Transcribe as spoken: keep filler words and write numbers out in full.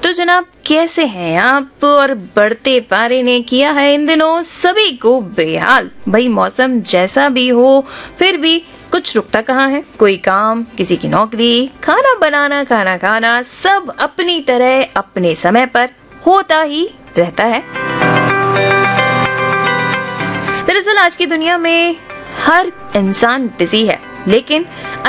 तो जनाब कैसे हैं आप? और बढ़ते पारे ने किया है इन दिनों सभी को बेहाल। भाई मौसम जैसा भी हो फिर भी कुछ रुकता कहाँ है। कोई काम, किसी की नौकरी, खाना बनाना, खाना खाना, सब अपनी तरह अपने समय पर होता ही रहता है। दरअसल आज की दुनिया में हर इंसान बिजी है, लेकिन